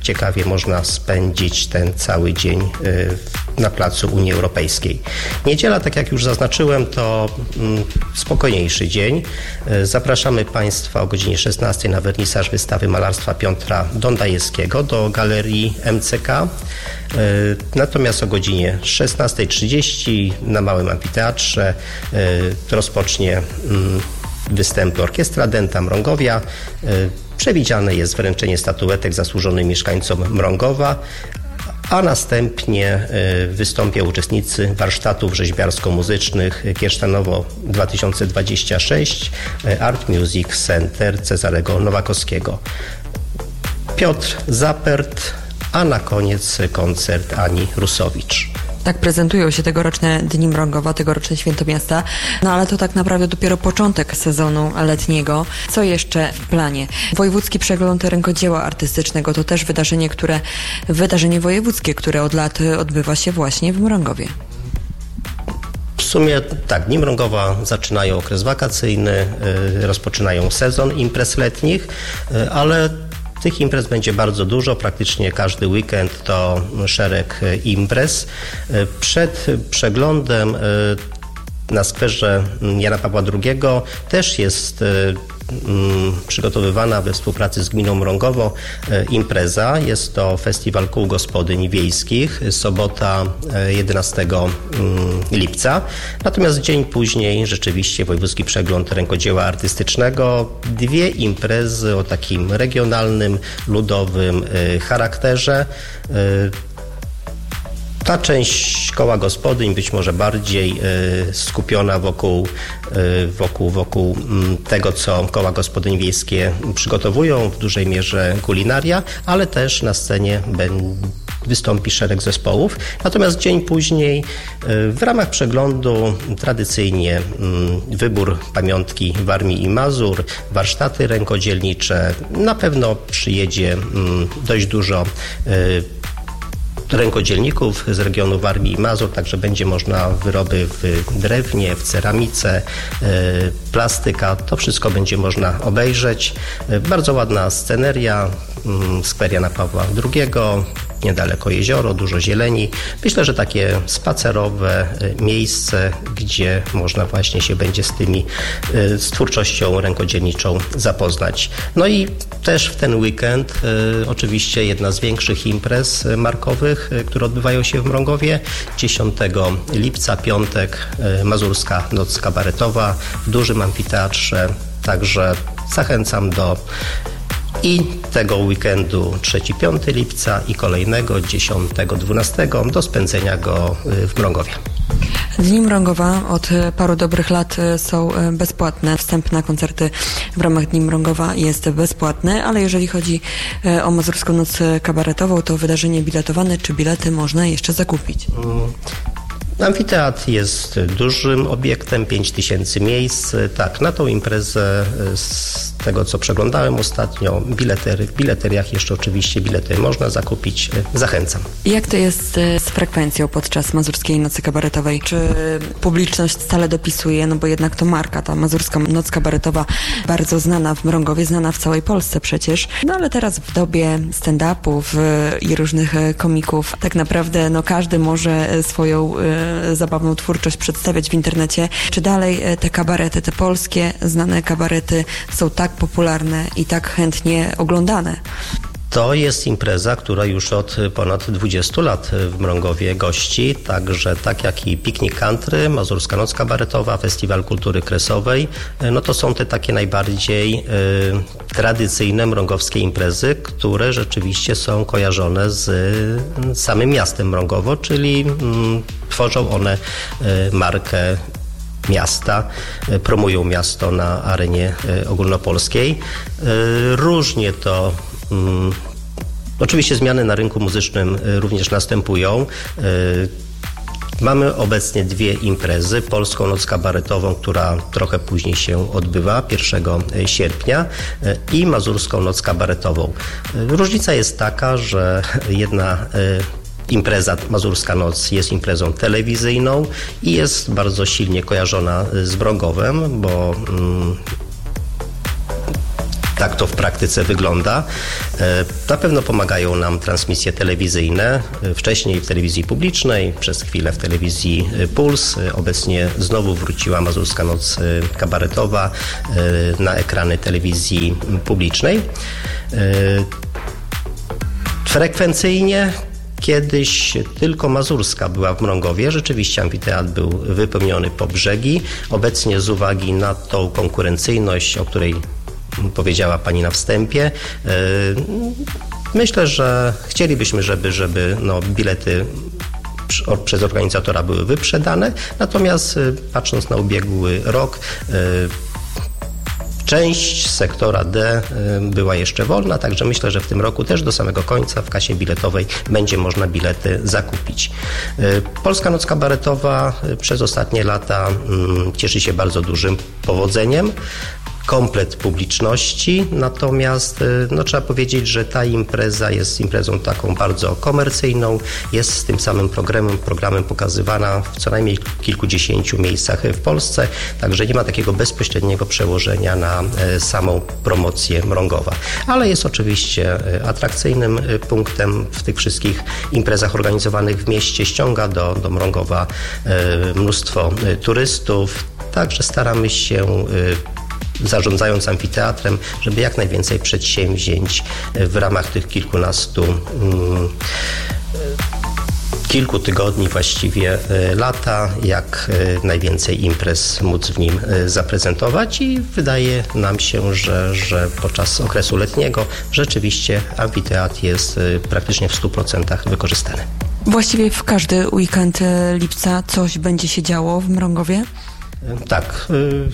ciekawie można spędzić ten cały dzień na placu Unii Europejskiej. Niedziela, tak jak już zaznaczyłem, to spokojniejszy dzień. Zapraszamy Państwa o godzinie 16 na wernisaż wystawy malarstwa Piotra Dondajewskiego do Galerii MCK. Natomiast o godzinie 16:30 na Małym Amfiteatrze rozpocznie występy Orkiestra Dęta Mrągowia. Przewidziane jest wręczenie statuetek zasłużonym mieszkańcom Mrągowa, a następnie wystąpią uczestnicy warsztatów rzeźbiarsko-muzycznych Kiersztanowo 2026 Art Music Center Cezarego Nowakowskiego. Piotr Zapert, a na koniec koncert Ani Rusowicz. Tak prezentują się tegoroczne Dni Mrągowa, tegoroczne Święto Miasta. No ale to tak naprawdę dopiero początek sezonu letniego. Co jeszcze w planie? Wojewódzki Przegląd Rękodzieła Artystycznego to też wydarzenie wojewódzkie, które od lat odbywa się właśnie w Mrągowie. W sumie tak, Dni Mrągowa zaczynają okres wakacyjny, rozpoczynają sezon imprez letnich, ale tych imprez będzie bardzo dużo, praktycznie każdy weekend to szereg imprez. Przed przeglądem na skwerze Jana Pawła II też jest przygotowywana we współpracy z gminą Mrągowo impreza. Jest to Festiwal Kół Gospodyń Wiejskich, sobota 11 lipca. Natomiast dzień później rzeczywiście Wojewódzki Przegląd Rękodzieła Artystycznego. Dwie imprezy o takim regionalnym, ludowym charakterze. Ta część koła gospodyń być może bardziej skupiona wokół tego, co koła gospodyń wiejskie przygotowują, w dużej mierze kulinaria, ale też na scenie wystąpi szereg zespołów. Natomiast dzień później w ramach przeglądu tradycyjnie wybór pamiątki Warmii i Mazur, warsztaty rękodzielnicze. Na pewno przyjedzie dość dużo rękodzielników z regionu Warmii i Mazur, także będzie można wyroby w drewnie, w ceramice, plastyka, to wszystko będzie można obejrzeć. Bardzo ładna sceneria, skwer Jana Pawła II, niedaleko jezioro, dużo zieleni. Myślę, że takie spacerowe miejsce, gdzie można właśnie się będzie z twórczością rękodzielniczą zapoznać. No i też w ten weekend oczywiście jedna z większych imprez markowych, które odbywają się w Mrągowie. 10 lipca, piątek, Mazurska Noc Kabaretowa w dużym amfiteatrze. Także zachęcam do tego weekendu 3-5 lipca i kolejnego 10-12 do spędzenia go w Mrągowie. Dni Mrągowa od paru dobrych lat są bezpłatne. Wstęp na koncerty w ramach Dni Mrągowa jest bezpłatny, ale jeżeli chodzi o Mazurską Noc Kabaretową, to wydarzenie biletowane, czy bilety można jeszcze zakupić? Amfiteatr jest dużym obiektem, 5000 miejsc. Tak, na tą imprezę z tego, co przeglądałem ostatnio, w bileteriach jeszcze oczywiście bilety można zakupić. Zachęcam. Jak to jest z frekwencją podczas Mazurskiej Nocy Kabaretowej? Czy publiczność stale dopisuje? No bo jednak to marka, ta Mazurska Noc Kabaretowa, bardzo znana w Mrągowie, znana w całej Polsce przecież. No ale teraz w dobie stand-upów i różnych komików tak naprawdę każdy może swoją zabawną twórczość przedstawiać w internecie. Czy dalej te kabarety, te polskie znane kabarety są tak popularne i tak chętnie oglądane? To jest impreza, która już od ponad 20 lat w Mrągowie gości, także tak jak i Piknik Country, Mazurska Noc Kabaretowa, Festiwal Kultury Kresowej, no to są te takie najbardziej tradycyjne mrągowskie imprezy, które rzeczywiście są kojarzone z samym miastem Mrągowo, czyli tworzą one markę miasta, promują miasto na arenie ogólnopolskiej. Różnie to oczywiście zmiany na rynku muzycznym również następują. Mamy obecnie dwie imprezy. Polską Noc Kabaretową, która trochę później się odbywa, 1 sierpnia i Mazurską Noc Kabaretową. Różnica jest taka, że jedna impreza Mazurska Noc jest imprezą telewizyjną i jest bardzo silnie kojarzona z Mrągowem, bo tak to w praktyce wygląda. Na pewno pomagają nam transmisje telewizyjne. Wcześniej w telewizji publicznej, przez chwilę w telewizji Puls. Obecnie znowu wróciła Mazurska Noc Kabaretowa na ekrany telewizji publicznej. Frekwencyjnie kiedyś tylko Mazurska była w Mrągowie. Rzeczywiście amfiteatr był wypełniony po brzegi. Obecnie z uwagi na tą konkurencyjność, o której powiedziała Pani na wstępie, myślę, że chcielibyśmy, żeby bilety przez organizatora były wyprzedane. Natomiast patrząc na ubiegły rok, część sektora D była jeszcze wolna, także myślę, że w tym roku też do samego końca w kasie biletowej będzie można bilety zakupić. Polska Noc Kabaretowa przez ostatnie lata cieszy się bardzo dużym powodzeniem. Komplet publiczności, natomiast trzeba powiedzieć, że ta impreza jest imprezą taką bardzo komercyjną, jest z tym samym programem pokazywana w co najmniej kilkudziesięciu miejscach w Polsce, także nie ma takiego bezpośredniego przełożenia na samą promocję Mrągowa. Ale jest oczywiście atrakcyjnym punktem w tych wszystkich imprezach organizowanych w mieście, ściąga do Mrągowa mnóstwo turystów, także staramy się, zarządzając amfiteatrem, żeby jak najwięcej przedsięwzięć w ramach tych kilku tygodni, właściwie lata, jak najwięcej imprez móc w nim zaprezentować i wydaje nam się, że podczas okresu letniego rzeczywiście amfiteatr jest praktycznie w 100% wykorzystany. Właściwie w każdy weekend lipca coś będzie się działo w Mrągowie? Tak.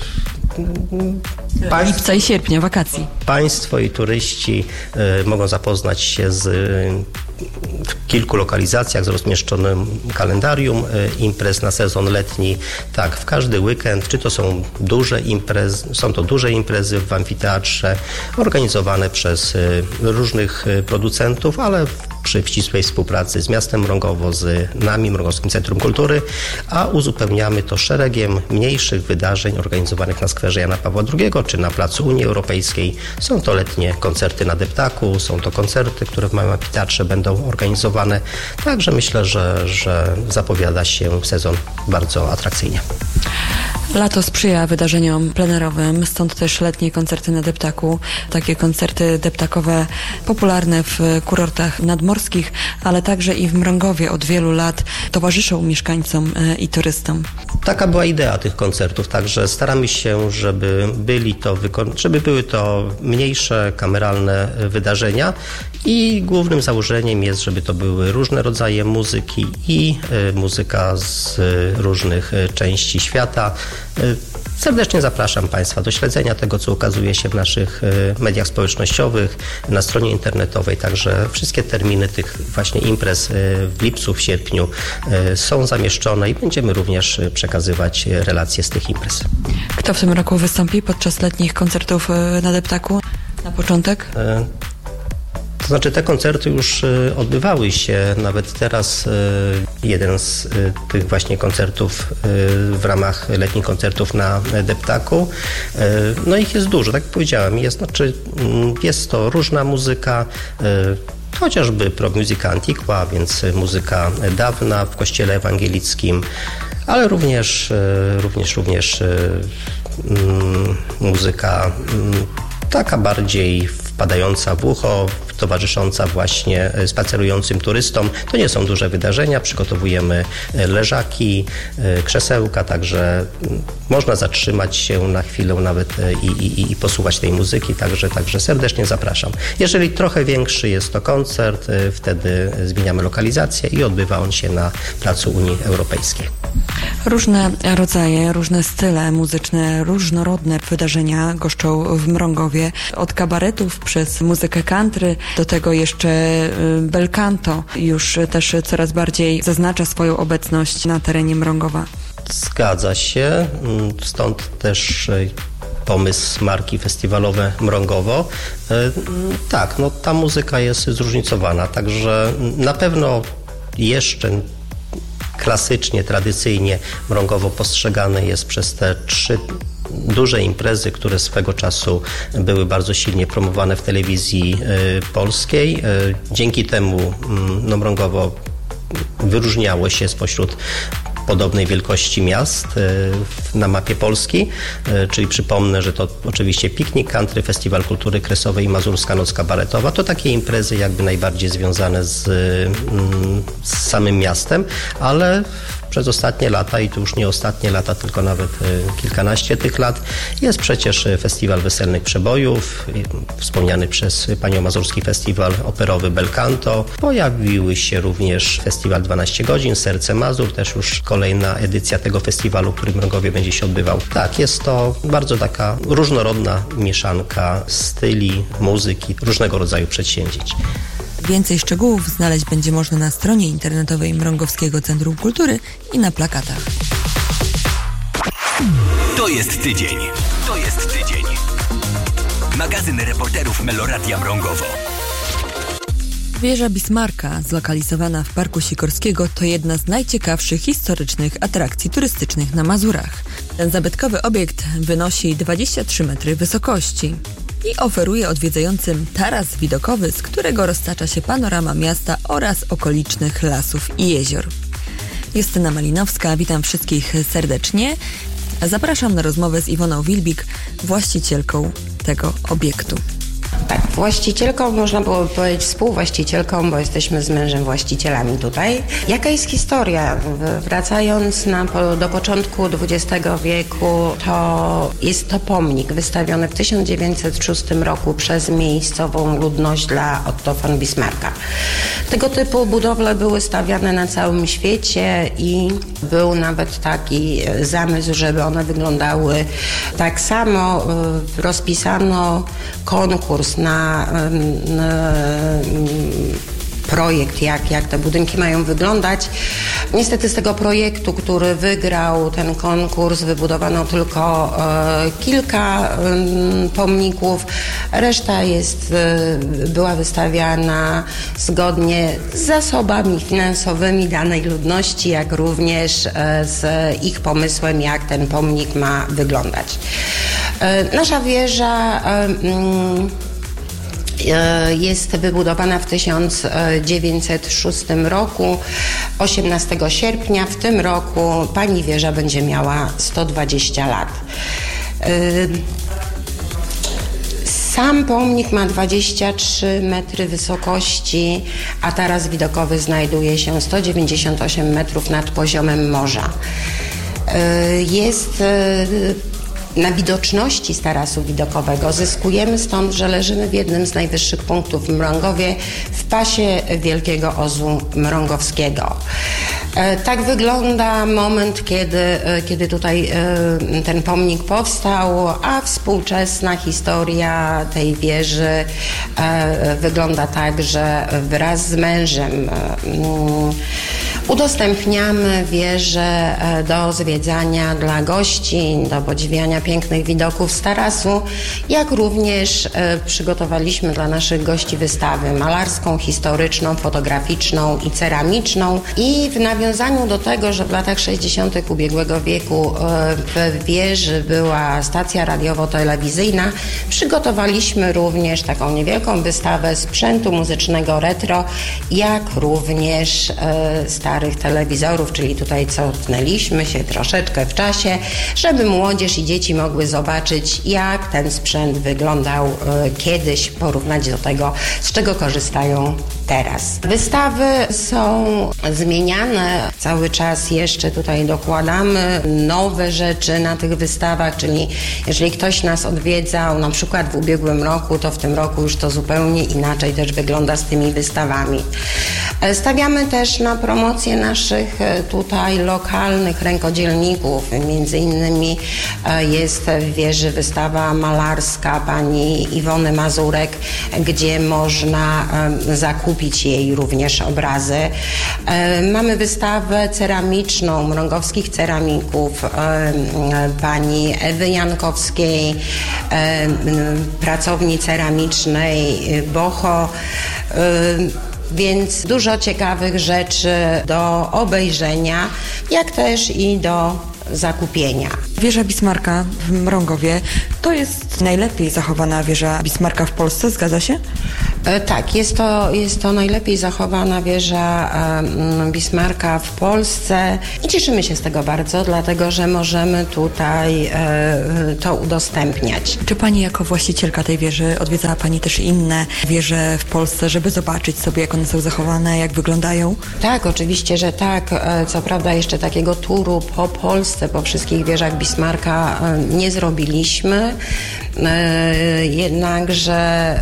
Lipca i sierpnia, wakacji. Państwo i turyści mogą zapoznać się w kilku lokalizacjach z rozmieszczonym kalendarium imprez na sezon letni. Tak, w każdy weekend, czy to są duże imprezy w amfiteatrze organizowane przez różnych producentów, ale przy ścisłej współpracy z miastem Mrągowo, z nami, Mrągowskim Centrum Kultury, a uzupełniamy to szeregiem mniejszych wydarzeń organizowanych na skwerze Jana Pawła II czy na Placu Unii Europejskiej. Są to letnie koncerty na deptaku, są to koncerty, które w małym amfiteatrze będą organizowane. Także myślę, że zapowiada się sezon bardzo atrakcyjnie. Lato sprzyja wydarzeniom plenerowym, stąd też letnie koncerty na deptaku. Takie koncerty deptakowe popularne w kurortach nadmorskich, ale także i w Mrągowie od wielu lat towarzyszą mieszkańcom i turystom. Taka była idea tych koncertów, także staramy się, żeby były to mniejsze, kameralne wydarzenia i głównym założeniem jest, żeby to były różne rodzaje muzyki i muzyka z różnych części świata. Serdecznie zapraszam Państwa do śledzenia tego, co ukazuje się w naszych mediach społecznościowych, na stronie internetowej, także wszystkie terminy tych właśnie imprez w lipcu, w sierpniu są zamieszczone i będziemy również przekazywać relacje z tych imprez. Kto w tym roku wystąpi podczas letnich koncertów na deptaku na początek? To znaczy te koncerty już odbywały się, nawet teraz jeden z tych właśnie koncertów w ramach letnich koncertów na deptaku. No ich jest dużo, tak jak powiedziałem, jest to różna muzyka, chociażby pro musica antiqua, więc muzyka dawna w kościele ewangelickim, ale również muzyka taka bardziej wpadająca w ucho, towarzysząca właśnie spacerującym turystom. To nie są duże wydarzenia, przygotowujemy leżaki, krzesełka, także można zatrzymać się na chwilę nawet i posłuchać tej muzyki, także serdecznie zapraszam. Jeżeli trochę większy jest to koncert, wtedy zmieniamy lokalizację i odbywa on się na Placu Unii Europejskiej. Różne rodzaje, różne style muzyczne, różnorodne wydarzenia goszczą w Mrągowie. Od kabaretów przez muzykę country, do tego jeszcze bel canto już też coraz bardziej zaznacza swoją obecność na terenie Mrągowa. Zgadza się, stąd też pomysł marki festiwalowe Mrągowo. Tak, ta muzyka jest zróżnicowana, także na pewno jeszcze klasycznie, tradycyjnie Mrągowo postrzegane jest przez te 3 duże imprezy, które swego czasu były bardzo silnie promowane w telewizji polskiej. Dzięki temu Mrągowo wyróżniało się spośród podobnej wielkości miast na mapie Polski, czyli przypomnę, że to oczywiście Piknik Country, Festiwal Kultury Kresowej i Mazurska Noc Kabaretowa. To takie imprezy jakby najbardziej związane z samym miastem, ale przez ostatnie lata, i to już nie ostatnie lata, tylko nawet kilkanaście tych lat, jest przecież Festiwal Weselnych Przebojów, wspomniany przez panią Mazurski Festiwal Operowy Belcanto. Pojawiły się również Festiwal 12 godzin, Serce Mazur, też już kolejna edycja tego festiwalu, który w Mrągowie będzie się odbywał. Tak, jest to bardzo taka różnorodna mieszanka styli, muzyki, różnego rodzaju przedsięwzięć. Więcej szczegółów znaleźć będzie można na stronie internetowej Mrągowskiego Centrum Kultury i na plakatach. To jest tydzień. To jest tydzień. Magazyn reporterów Meloradia Mrągowo. Wieża Bismarcka, zlokalizowana w Parku Sikorskiego, to jedna z najciekawszych historycznych atrakcji turystycznych na Mazurach. Ten zabytkowy obiekt wynosi 23 metry wysokości i oferuje odwiedzającym taras widokowy, z którego roztacza się panorama miasta oraz okolicznych lasów i jezior. Justyna Malinowska, witam wszystkich serdecznie. Zapraszam na rozmowę z Iwoną Wilbik, właścicielką tego obiektu. Tak, właścicielką, można było powiedzieć współwłaścicielką, bo jesteśmy z mężem właścicielami tutaj. Jaka jest historia? Wracając do początku XX wieku, to jest to pomnik wystawiony w 1906 roku przez miejscową ludność dla Otto von Bismarcka. Tego typu budowle były stawiane na całym świecie i był nawet taki zamysł, żeby one wyglądały tak samo. Rozpisano konkurs na projekt, jak te budynki mają wyglądać. Niestety z tego projektu, który wygrał ten konkurs, wybudowano tylko kilka pomników. Reszta była wystawiana zgodnie z zasobami finansowymi danej ludności, jak również z ich pomysłem, jak ten pomnik ma wyglądać. Nasza wieża jest wybudowana w 1906 roku, 18 sierpnia. W tym roku pani wieża będzie miała 120 lat. Sam pomnik ma 23 metry wysokości, a taras widokowy znajduje się 198 metrów nad poziomem morza. Jest na widoczności z tarasu widokowego. Zyskujemy stąd, że leżymy w jednym z najwyższych punktów w Mrągowie, w pasie Wielkiego Ozu Mrągowskiego. Tak wygląda moment, kiedy tutaj ten pomnik powstał, a współczesna historia tej wieży wygląda tak, że wraz z mężem udostępniamy wieżę do zwiedzania dla gości, do podziwiania pięknych widoków z tarasu, jak również przygotowaliśmy dla naszych gości wystawy malarską, historyczną, fotograficzną i ceramiczną. I w nawiązaniu do tego, że w latach 60. ubiegłego wieku w wieży była stacja radiowo-telewizyjna, przygotowaliśmy również taką niewielką wystawę sprzętu muzycznego retro, jak również starych telewizorów, czyli tutaj cofnęliśmy się troszeczkę w czasie, żeby młodzież i dzieci mogły zobaczyć, jak ten sprzęt wyglądał kiedyś, porównać do tego, z czego korzystają teraz. Wystawy są zmieniane, cały czas jeszcze tutaj dokładamy nowe rzeczy na tych wystawach, czyli jeżeli ktoś nas odwiedzał na przykład w ubiegłym roku, to w tym roku już to zupełnie inaczej też wygląda z tymi wystawami. Stawiamy też na promocję naszych tutaj lokalnych rękodzielników. Między innymi jest w wieży wystawa malarska pani Iwony Mazurek, gdzie można zakupić jej również obrazy. Mamy wystawę ceramiczną mrągowskich ceramików pani Ewy Jankowskiej, pracowni ceramicznej Boho. Więc dużo ciekawych rzeczy do obejrzenia, jak też i do zakupienia. Wieża Bismarcka w Mrągowie to jest najlepiej zachowana wieża Bismarcka w Polsce, zgadza się? Tak, jest to najlepiej zachowana wieża Bismarcka w Polsce i cieszymy się z tego bardzo, dlatego że możemy tutaj to udostępniać. Czy Pani jako właścicielka tej wieży odwiedzała Pani też inne wieże w Polsce, żeby zobaczyć sobie, jak one są zachowane, jak wyglądają? Tak, oczywiście, że tak. Co prawda jeszcze takiego turu po Polsce, po wszystkich wieżach Bismarcka nie zrobiliśmy, jednakże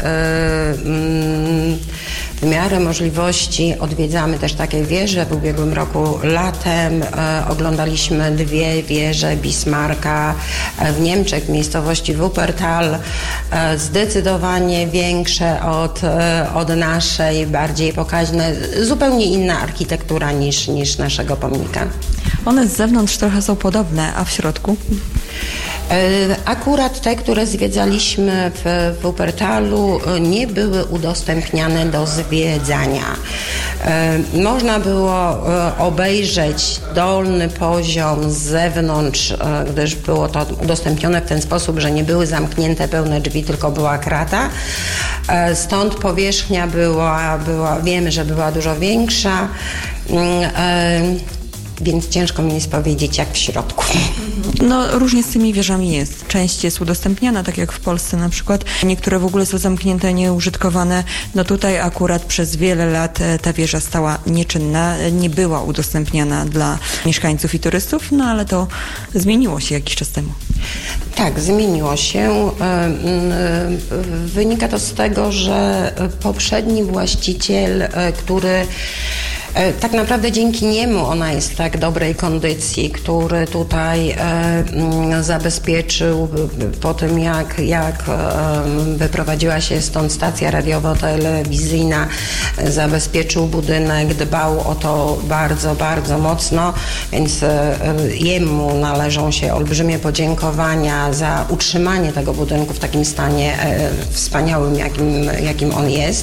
w miarę możliwości odwiedzamy też takie wieże. W ubiegłym roku latem oglądaliśmy 2 wieże Bismarcka w Niemczech, w miejscowości Wuppertal, zdecydowanie większe od naszej, bardziej pokaźne, zupełnie inna architektura niż naszego pomnika. One z zewnątrz trochę są podobne, a w środku? Akurat te, które zwiedzaliśmy w Wuppertalu, nie były udostępniane do zwiedzania. Można było obejrzeć dolny poziom z zewnątrz, gdyż było to udostępnione w ten sposób, że nie były zamknięte pełne drzwi, tylko była krata. Stąd powierzchnia wiemy, że była dużo większa. Więc ciężko mi jest powiedzieć, jak w środku. No, różnie z tymi wieżami jest. Część jest udostępniana, tak jak w Polsce na przykład. Niektóre w ogóle są zamknięte, nieużytkowane. No tutaj akurat przez wiele lat ta wieża stała nieczynna, nie była udostępniana dla mieszkańców i turystów, no ale to zmieniło się jakiś czas temu. Tak, zmieniło się. Wynika to z tego, że poprzedni właściciel, który tak naprawdę dzięki niemu ona jest w tak dobrej kondycji, który tutaj zabezpieczył po tym, jak wyprowadziła się stąd stacja radiowo-telewizyjna, zabezpieczył budynek, dbał o to bardzo, bardzo mocno, więc jemu należą się olbrzymie podziękowania za utrzymanie tego budynku w takim stanie wspaniałym, jakim on jest.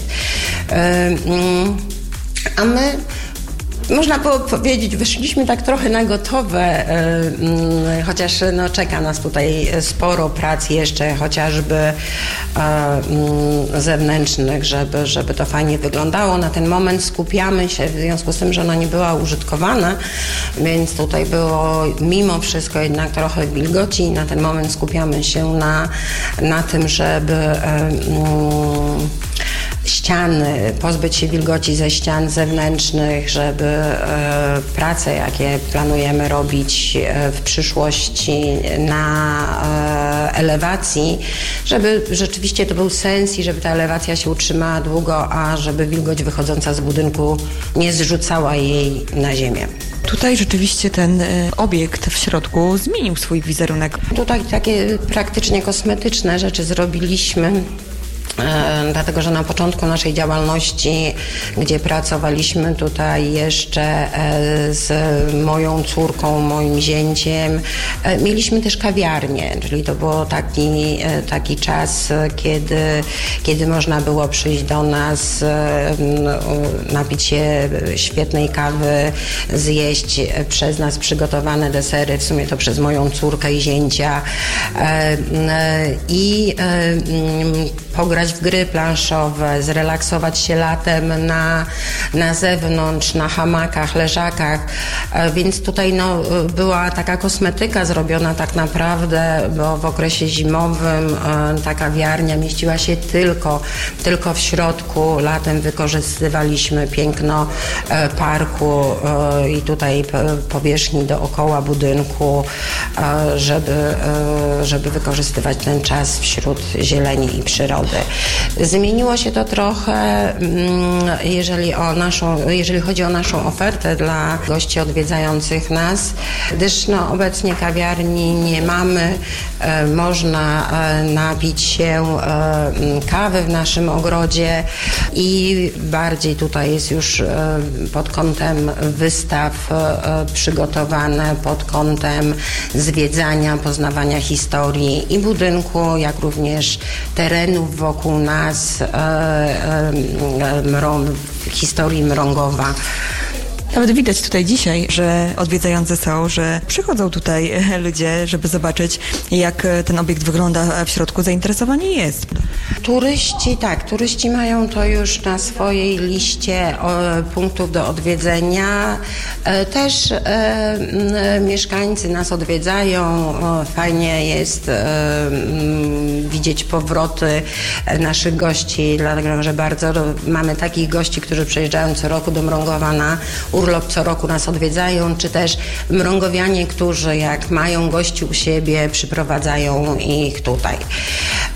A my, można było powiedzieć, wyszliśmy tak trochę na gotowe, chociaż czeka nas tutaj sporo prac jeszcze, chociażby zewnętrznych, żeby to fajnie wyglądało. Na ten moment skupiamy się, w związku z tym, że ona nie była użytkowana, więc tutaj było mimo wszystko jednak trochę wilgoci i na ten moment skupiamy się na tym, żeby ściany, pozbyć się wilgoci ze ścian zewnętrznych, żeby prace, jakie planujemy robić w przyszłości na elewacji, żeby rzeczywiście to był sens i żeby ta elewacja się utrzymała długo, a żeby wilgoć wychodząca z budynku nie zrzucała jej na ziemię. Tutaj rzeczywiście ten obiekt w środku zmienił swój wizerunek. Tutaj takie praktycznie kosmetyczne rzeczy zrobiliśmy. Dlatego, że na początku naszej działalności, gdzie pracowaliśmy tutaj jeszcze z moją córką, moim zięciem, mieliśmy też kawiarnię, czyli to było taki czas, kiedy można było przyjść do nas, napić się świetnej kawy, zjeść przez nas przygotowane desery, w sumie to przez moją córkę i zięcia i pograć w gry planszowe, zrelaksować się latem na zewnątrz, na hamakach, leżakach, więc tutaj była taka kosmetyka zrobiona tak naprawdę, bo w okresie zimowym ta kawiarnia mieściła się tylko w środku, latem wykorzystywaliśmy piękno parku i tutaj powierzchni dookoła budynku, żeby wykorzystywać ten czas wśród zieleni i przyrody. Zmieniło się to trochę, jeżeli chodzi o naszą ofertę dla gości odwiedzających nas, gdyż obecnie kawiarni nie mamy. Można napić się kawy w naszym ogrodzie i bardziej tutaj jest już pod kątem wystaw przygotowane, pod kątem zwiedzania, poznawania historii i budynku, jak również terenów wokół nas, historii Mrągowa. Nawet widać tutaj dzisiaj, że odwiedzający są, że przychodzą tutaj ludzie, żeby zobaczyć, jak ten obiekt wygląda w środku. Zainteresowanie jest. Turyści mają to już na swojej liście punktów do odwiedzenia. Też mieszkańcy nas odwiedzają. Fajnie jest widzieć powroty naszych gości, dlatego że bardzo mamy takich gości, którzy przyjeżdżają co roku do Mrągowa na urlop, co roku nas odwiedzają, czy też mrągowianie, którzy jak mają gości u siebie, przyprowadzają ich tutaj.